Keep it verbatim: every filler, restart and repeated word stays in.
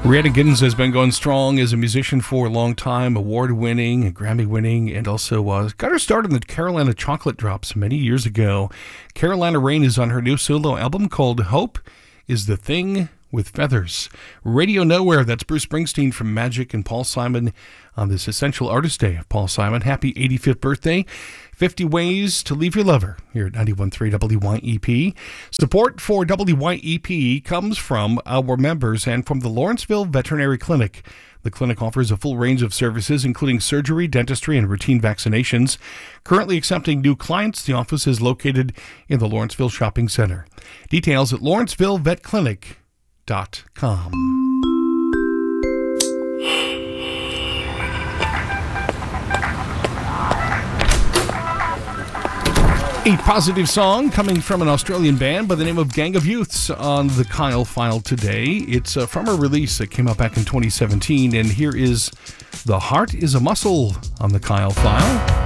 Rhiannon Giddens has been going strong as a musician for a long time, award-winning, Grammy-winning, and also uh, got her start in the Carolina Chocolate Drops many years ago. Carolina Rain is on her new solo album called Hope is the Thing with Feathers. Radio Nowhere, that's Bruce Springsteen from Magic and Paul Simon on this Essential Artist Day of Paul Simon. Happy eighty-fifth birthday. fifty Ways to Leave Your Lover here at ninety-one point three W Y E P. Support for W Y E P comes from our members and from the Lawrenceville Veterinary Clinic. The clinic offers a full range of services, including surgery, dentistry, and routine vaccinations. Currently accepting new clients, the office is located in the Lawrenceville Shopping Center. Details at lawrenceville vet clinic dot com. A positive song coming from an Australian band by the name of Gang of Youths on the Kyle File today. It's uh, from a release that came out back in twenty seventeen, and here is The Heart is a Muscle on the Kyle File.